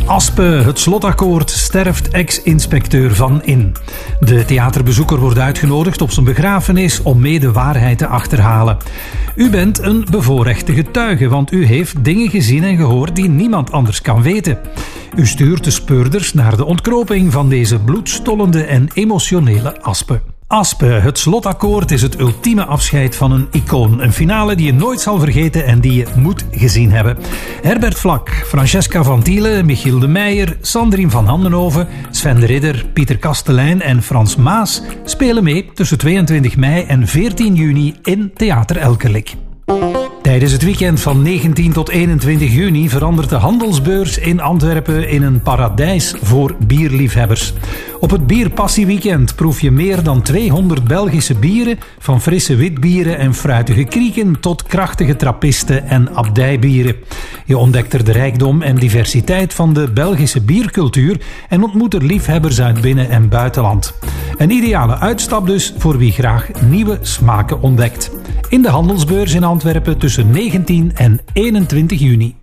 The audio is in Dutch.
Aspe, het slotakkoord, sterft ex-inspecteur Van In. De theaterbezoeker wordt uitgenodigd op zijn begrafenis om mee de waarheid te achterhalen. U bent een bevoorrechte getuige, want u heeft dingen gezien en gehoord die niemand anders kan weten. U stuurt de speurders naar de ontkroping van deze bloedstollende en emotionele Aspe. Aspe, het slotakkoord, is het ultieme afscheid van een icoon. Een finale die je nooit zal vergeten en die je moet gezien hebben. Herbert Vlak, Francesca van Thiele, Michiel de Meijer, Sandrine van Handenhoven, Sven de Ridder, Pieter Kastelein en Frans Maas spelen mee tussen 22 mei en 14 juni in Theater Elkelik. Tijdens het weekend van 19 tot 21 juni verandert de handelsbeurs in Antwerpen in een paradijs voor bierliefhebbers. Op het Bierpassieweekend proef je meer dan 200 Belgische bieren, van frisse witbieren en fruitige krieken tot krachtige trappisten en abdijbieren. Je ontdekt er de rijkdom en diversiteit van de Belgische biercultuur en ontmoet er liefhebbers uit binnen- en buitenland. Een ideale uitstap dus voor wie graag nieuwe smaken ontdekt. In de handelsbeurs in Antwerpen tussen 19 en 21 juni.